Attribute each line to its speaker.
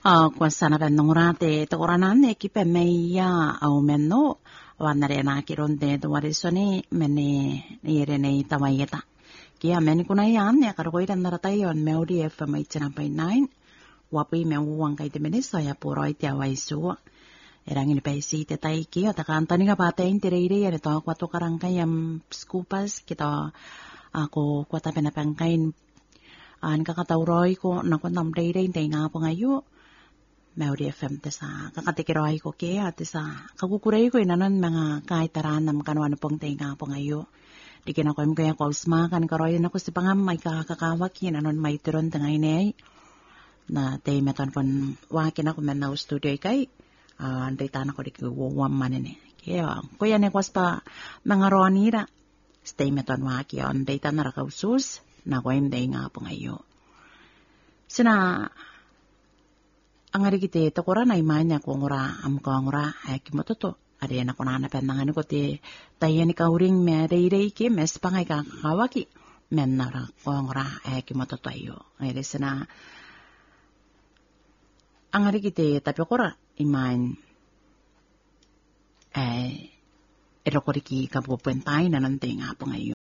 Speaker 1: Questa nurate toranane kipe meia au menno wanare na kironde duarisoni mene irene tawaieta kia meni kuna yan ya kargoida naratayon meudi FM 89 wapi meuang kai te menesa ya puroi te awaisu erang ini pesi te taiki ata kantani ka patein te reire ya to kwatu karangkai yam skupas kita ako kwata penapangkain an kakatauroi ko nakontam reire te nga pangayu Mauri FM tesa kakatikiroi ko kaya tesa kakukuray ko inanan mga kaitaranam kanuan pong tenga po ngayo. Di kinakoy kaya ko usma kan karoy na ko si pangam may kakakawak inanon may tiron tengay inay na te meton kon wakin ako men na studio kay andita na ko di kuwam manin kaya kuya ne kwas pa mga ronira stay meton waki andita na rakausus na ko imday nga po ngayo. Sina ang ari kiti tokora na imanya ko ngura am ko ngura ay kimototo ari na ko na napenangan ko ti tayo ni kauring me reirei ki mes pangay ka kawaki men na ko ngura ay kimototo ayo ay resna ang ari kiti tapi kora iman ay erokori ki kapupuntay na nanti nga po ngayon.